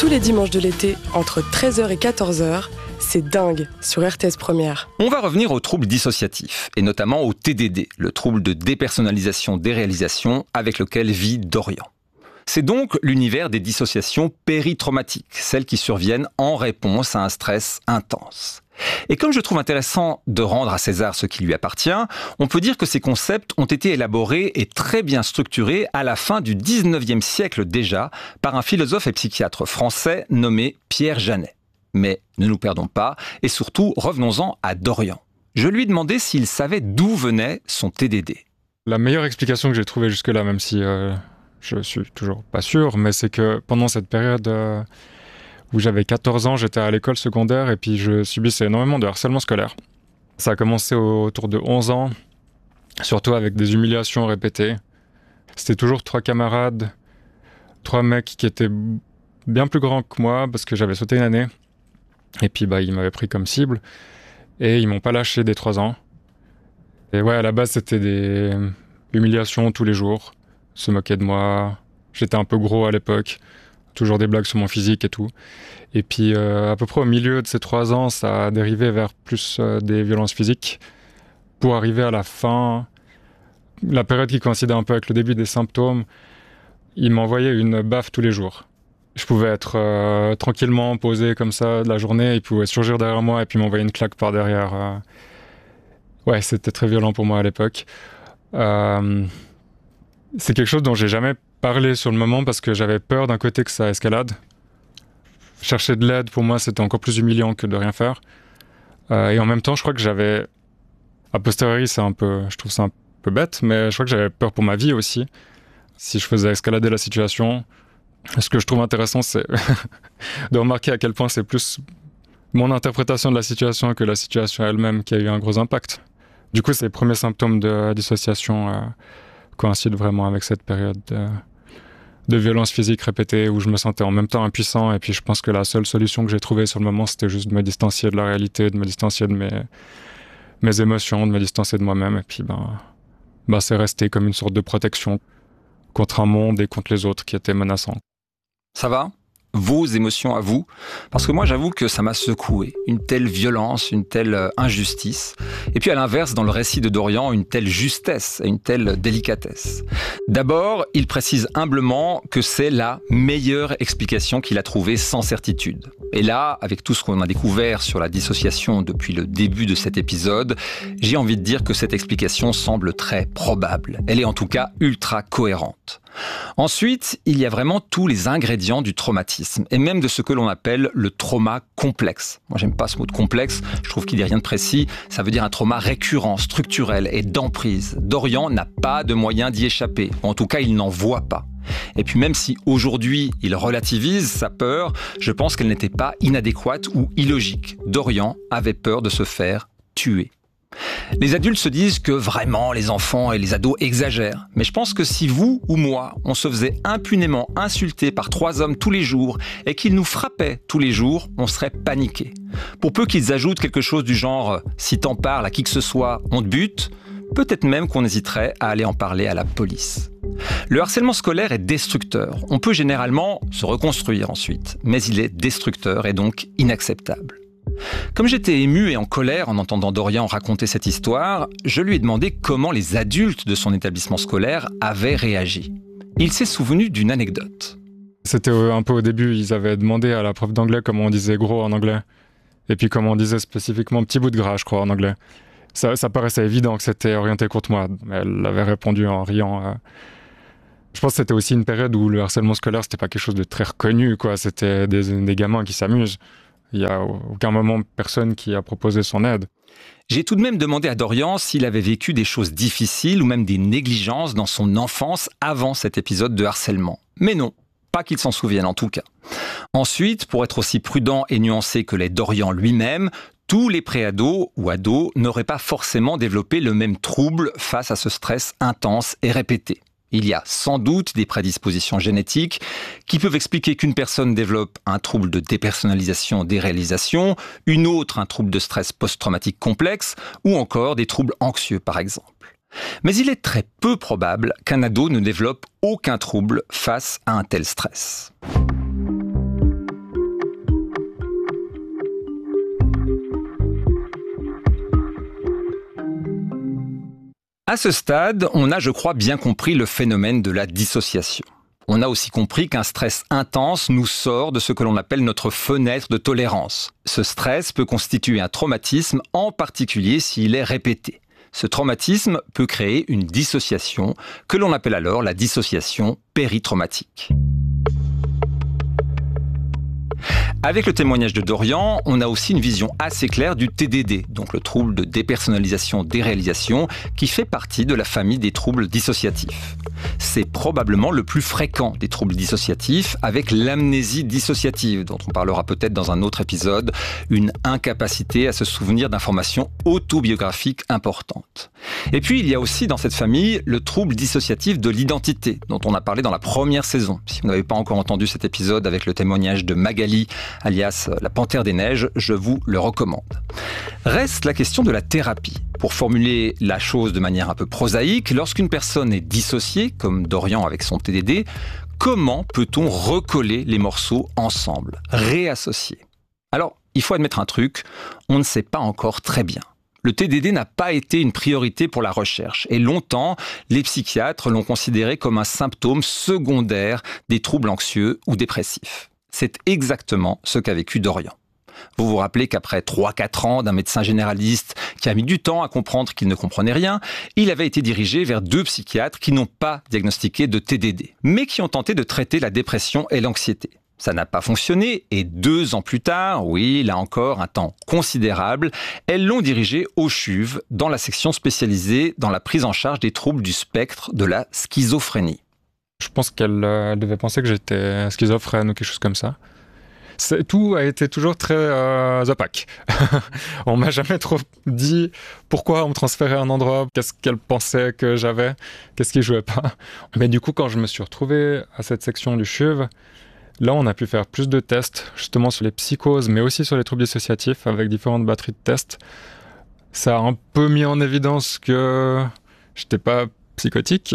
tous les dimanches de l'été, entre 13h et 14h, c'est dingue sur RTS Première. On va revenir aux troubles dissociatifs, et notamment au TDD, le trouble de dépersonnalisation des réalisations avec lequel vit Dorian. C'est donc l'univers des dissociations péritraumatiques, celles qui surviennent en réponse à un stress intense. Et comme je trouve intéressant de rendre à César ce qui lui appartient, on peut dire que ces concepts ont été élaborés et très bien structurés à la fin du 19e siècle déjà par un philosophe et psychiatre français nommé Pierre Janet. Mais ne nous perdons pas et surtout revenons-en à Dorian. Je lui ai demandé s'il savait d'où venait son TDD. La meilleure explication que j'ai trouvée jusque-là, même si je suis toujours pas sûr, mais c'est que pendant cette période où j'avais 14 ans, j'étais à l'école secondaire et puis je subissais énormément de harcèlement scolaire. Ça a commencé autour de 11 ans, surtout avec des humiliations répétées. C'était toujours 3 camarades, 3 mecs qui étaient bien plus grands que moi parce que j'avais sauté une année. Et puis ils m'avaient pris comme cible et ils m'ont pas lâché dès 3 ans. Et ouais, à la base, c'était des humiliations tous les jours. Se moquer de moi. J'étais un peu gros à l'époque. Toujours des blagues sur mon physique et tout. Et puis, à peu près au milieu de ces 3 ans, ça a dérivé vers plus des violences physiques. Pour arriver à la fin, la période qui coïncidait un peu avec le début des symptômes, ils m'envoyaient une baffe tous les jours. Je pouvais être tranquillement posé comme ça de la journée. Ils pouvaient surgir derrière moi et puis m'envoyer une claque par derrière. Ouais, c'était très violent pour moi à l'époque. C'est quelque chose dont j'ai jamais parlé sur le moment parce que j'avais peur d'un côté que ça escalade. Chercher de l'aide, pour moi, c'était encore plus humiliant que de rien faire. Et en même temps, je crois que j'avais... A posteriori, je trouve ça un peu bête, mais je crois que j'avais peur pour ma vie aussi. Si je faisais escalader la situation, ce que je trouve intéressant, c'est de remarquer à quel point c'est plus mon interprétation de la situation que la situation elle-même qui a eu un gros impact. Du coup, ces premiers symptômes de dissociation coïncident vraiment avec cette période de violence physique répétée où je me sentais en même temps impuissant. Et puis, je pense que la seule solution que j'ai trouvée sur le moment, c'était juste de me distancier de la réalité, de me distancier de mes émotions, de me distancier de moi-même. Et puis, c'est resté comme une sorte de protection contre un monde et contre les autres qui étaient menaçants. Ça va ? Vos émotions à vous, parce que moi j'avoue que ça m'a secoué, une telle violence, une telle injustice, et puis à l'inverse dans le récit de Dorian, une telle justesse et une telle délicatesse. D'abord, il précise humblement que c'est la meilleure explication qu'il a trouvée sans certitude. Et là, avec tout ce qu'on a découvert sur la dissociation depuis le début de cet épisode, j'ai envie de dire que cette explication semble très probable. Elle est en tout cas ultra cohérente. Ensuite, il y a vraiment tous les ingrédients du traumatisme et même de ce que l'on appelle le trauma complexe. Moi, j'aime pas ce mot de complexe, je trouve qu'il n'y a rien de précis. Ça veut dire un trauma récurrent, structurel et d'emprise. Dorian n'a pas de moyen d'y échapper, ou en tout cas, il n'en voit pas. Et puis même si aujourd'hui, il relativise sa peur, je pense qu'elle n'était pas inadéquate ou illogique. Dorian avait peur de se faire tuer. Les adultes se disent que vraiment les enfants et les ados exagèrent. Mais je pense que si vous ou moi, on se faisait impunément insulter par 3 hommes tous les jours et qu'ils nous frappaient tous les jours, on serait paniqué. Pour peu qu'ils ajoutent quelque chose du genre « si t'en parles à qui que ce soit, on te bute », peut-être même qu'on hésiterait à aller en parler à la police. Le harcèlement scolaire est destructeur. On peut généralement se reconstruire ensuite, mais il est destructeur et donc inacceptable. Comme j'étais ému et en colère en entendant Dorian raconter cette histoire, je lui ai demandé comment les adultes de son établissement scolaire avaient réagi. Il s'est souvenu d'une anecdote. C'était un peu au début, ils avaient demandé à la prof d'anglais comment on disait gros en anglais. Et puis comment on disait spécifiquement petit bout de gras, je crois, en anglais. Ça paraissait évident que c'était orienté contre moi, mais elle avait répondu en riant. Je pense que c'était aussi une période où le harcèlement scolaire, c'était pas quelque chose de très reconnu, quoi. C'était des gamins qui s'amusent. Il n'y a aucun moment personne qui a proposé son aide. J'ai tout de même demandé à Dorian s'il avait vécu des choses difficiles ou même des négligences dans son enfance avant cet épisode de harcèlement. Mais non, pas qu'il s'en souvienne en tout cas. Ensuite, pour être aussi prudent et nuancé que l'est Dorian lui-même, tous les préados ou ados n'auraient pas forcément développé le même trouble face à ce stress intense et répété. Il y a sans doute des prédispositions génétiques qui peuvent expliquer qu'une personne développe un trouble de dépersonnalisation des réalisations, une autre un trouble de stress post-traumatique complexe ou encore des troubles anxieux par exemple. Mais il est très peu probable qu'un ado ne développe aucun trouble face à un tel stress. À ce stade, on a, je crois, bien compris le phénomène de la dissociation. On a aussi compris qu'un stress intense nous sort de ce que l'on appelle notre fenêtre de tolérance. Ce stress peut constituer un traumatisme, en particulier s'il est répété. Ce traumatisme peut créer une dissociation, que l'on appelle alors la dissociation péritraumatique. Avec le témoignage de Dorian, on a aussi une vision assez claire du TDD, donc le trouble de dépersonnalisation-déréalisation, qui fait partie de la famille des troubles dissociatifs. C'est probablement le plus fréquent des troubles dissociatifs, avec l'amnésie dissociative, dont on parlera peut-être dans un autre épisode, une incapacité à se souvenir d'informations autobiographiques importantes. Et puis, il y a aussi dans cette famille le trouble dissociatif de l'identité, dont on a parlé dans la première saison. Si vous n'avez pas encore entendu cet épisode avec le témoignage de Magali, alias la Panthère des Neiges, je vous le recommande. Reste la question de la thérapie. Pour formuler la chose de manière un peu prosaïque, lorsqu'une personne est dissociée, comme Dorian avec son TDD, comment peut-on recoller les morceaux ensemble, réassocier ? Alors, il faut admettre un truc, on ne sait pas encore très bien. Le TDD n'a pas été une priorité pour la recherche et longtemps, les psychiatres l'ont considéré comme un symptôme secondaire des troubles anxieux ou dépressifs. C'est exactement ce qu'a vécu Dorian. Vous vous rappelez qu'après 3-4 ans d'un médecin généraliste qui a mis du temps à comprendre qu'il ne comprenait rien, il avait été dirigé vers 2 psychiatres qui n'ont pas diagnostiqué de TDD, mais qui ont tenté de traiter la dépression et l'anxiété. Ça n'a pas fonctionné et 2 ans plus tard, oui, là encore un temps considérable, elles l'ont dirigé au CHUV, dans la section spécialisée dans la prise en charge des troubles du spectre de la schizophrénie. Je pense qu'elle devait penser que j'étais schizophrène ou quelque chose comme ça. Tout a été toujours très opaque. On m'a jamais trop dit pourquoi on me transférait à un endroit, qu'est-ce qu'elle pensait que j'avais, qu'est-ce qui jouait pas. Mais du coup, quand je me suis retrouvé à cette section du CHUV, là, on a pu faire plus de tests, justement sur les psychoses, mais aussi sur les troubles dissociatifs, avec différentes batteries de tests. Ça a un peu mis en évidence que j'étais pas psychotique.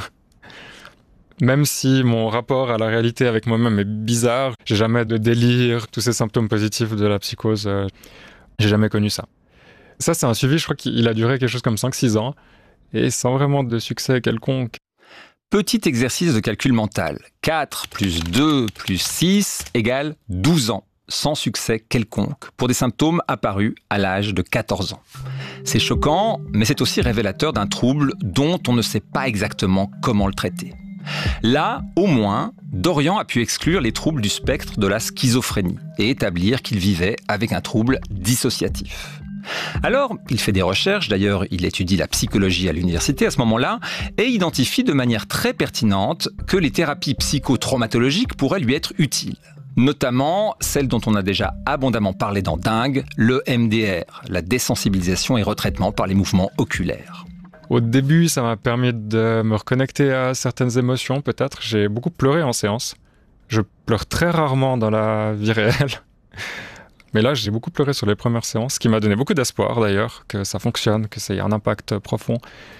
Même si mon rapport à la réalité avec moi-même est bizarre, j'ai jamais de délire, tous ces symptômes positifs de la psychose, j'ai jamais connu ça. Ça, c'est un suivi, je crois qu'il a duré quelque chose comme 5-6 ans, et sans vraiment de succès quelconque. Petit exercice de calcul mental. 4 plus 2 plus 6 égale 12 ans, sans succès quelconque, pour des symptômes apparus à l'âge de 14 ans. C'est choquant, mais c'est aussi révélateur d'un trouble dont on ne sait pas exactement comment le traiter. Là, au moins, Dorian a pu exclure les troubles du spectre de la schizophrénie et établir qu'il vivait avec un trouble dissociatif. Alors, il fait des recherches, d'ailleurs il étudie la psychologie à l'université à ce moment-là, et identifie de manière très pertinente que les thérapies psychotraumatologiques pourraient lui être utiles. Notamment celle dont on a déjà abondamment parlé dans Dingue, le MDR, la désensibilisation et retraitement par les mouvements oculaires. Au début, ça m'a permis de me reconnecter à certaines émotions, peut-être. J'ai beaucoup pleuré en séance. Je pleure très rarement dans la vie réelle. Mais là, j'ai beaucoup pleuré sur les premières séances, ce qui m'a donné beaucoup d'espoir d'ailleurs, que ça fonctionne, que ça ait un impact profond.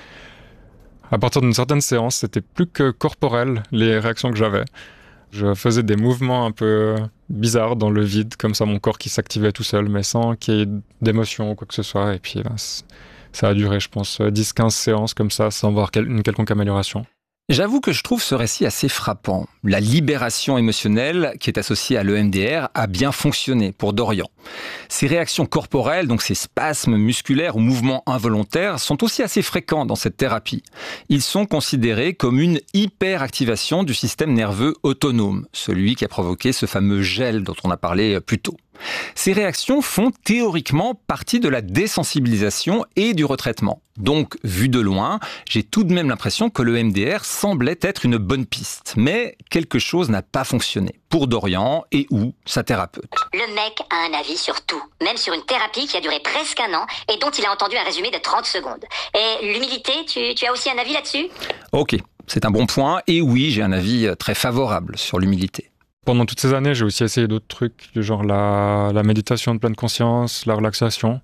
À partir d'une certaine séance, c'était plus que corporel, les réactions que j'avais. Je faisais des mouvements un peu bizarres dans le vide, comme ça mon corps qui s'activait tout seul, mais sans qu'il y ait d'émotion ou quoi que ce soit. Et puis ça a duré, je pense, 10-15 séances comme ça, sans voir une quelconque amélioration. J'avoue que je trouve ce récit assez frappant. La libération émotionnelle qui est associée à l'EMDR a bien fonctionné pour Dorian. Ces réactions corporelles, donc ces spasmes musculaires ou mouvements involontaires, sont aussi assez fréquents dans cette thérapie. Ils sont considérés comme une hyperactivation du système nerveux autonome, celui qui a provoqué ce fameux gel dont on a parlé plus tôt. Ces réactions font théoriquement partie de la désensibilisation et du retraitement. Donc, vu de loin, j'ai tout de même l'impression que le MDR semblait être une bonne piste. Mais quelque chose n'a pas fonctionné pour Dorian et ou sa thérapeute. Le mec a un avis sur tout, même sur une thérapie qui a duré presque 1 an et dont il a entendu un résumé de 30 secondes. Et l'humilité, tu as aussi un avis là-dessus ? Ok, c'est un bon point. Et oui, j'ai un avis très favorable sur l'humilité. Pendant toutes ces années, j'ai aussi essayé d'autres trucs, du genre la méditation de pleine conscience, la relaxation.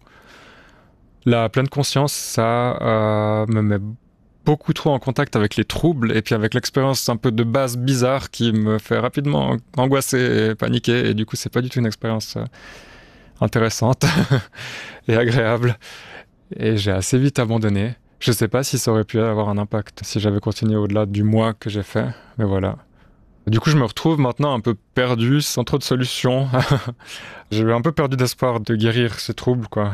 La pleine conscience, ça me met beaucoup trop en contact avec les troubles et puis avec l'expérience un peu de base bizarre qui me fait rapidement angoisser et paniquer. Et du coup, c'est pas du tout une expérience intéressante et agréable. Et j'ai assez vite abandonné. Je sais pas si ça aurait pu avoir un impact si j'avais continué au-delà du mois que j'ai fait, mais voilà. Du coup, je me retrouve maintenant un peu perdu, sans trop de solutions. J'ai un peu perdu d'espoir de guérir ces troubles, quoi.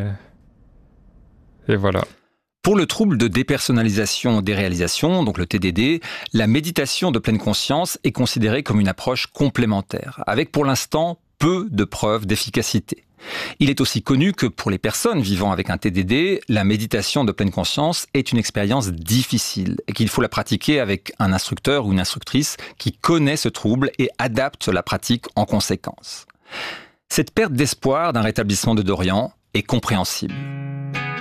Et voilà. Pour le trouble de dépersonnalisation des réalisations, donc le TDD, la méditation de pleine conscience est considérée comme une approche complémentaire, avec pour l'instant peu de preuves d'efficacité. Il est aussi connu que pour les personnes vivant avec un TDD, la méditation de pleine conscience est une expérience difficile et qu'il faut la pratiquer avec un instructeur ou une instructrice qui connaît ce trouble et adapte la pratique en conséquence. Cette perte d'espoir d'un rétablissement de Dorian est compréhensible.